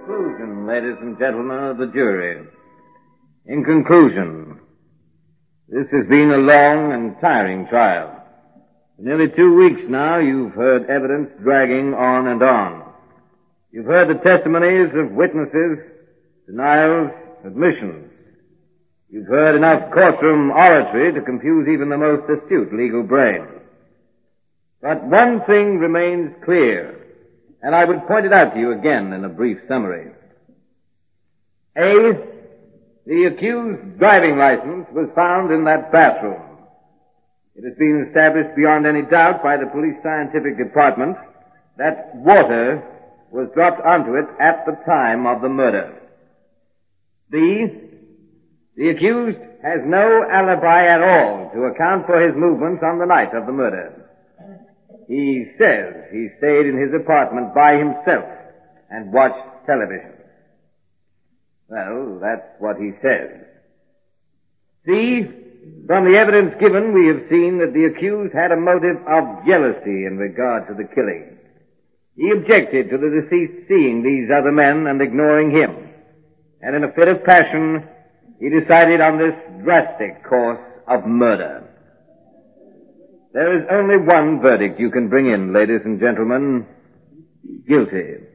conclusion, ladies and gentlemen of the jury. In conclusion, this has been a long and tiring trial. For nearly 2 weeks now, you've heard evidence dragging on and on. You've heard the testimonies of witnesses, denials, admissions. You've heard enough courtroom oratory to confuse even the most astute legal brain. But one thing remains clear, and I would point it out to you again in a brief summary. A, the accused's driving license was found in that bathroom. It has been established beyond any doubt by the police scientific department that water was dropped onto it at the time of the murder. B, the accused has no alibi at all to account for his movements on the night of the murder. He says he stayed in his apartment by himself and watched television. Well, that's what he says. C, from the evidence given, we have seen that the accused had a motive of jealousy in regard to the killing. He objected to the deceased seeing these other men and ignoring him, and in a fit of passion, he decided on this drastic course of murder. There is only one verdict you can bring in, ladies and gentlemen. Guilty.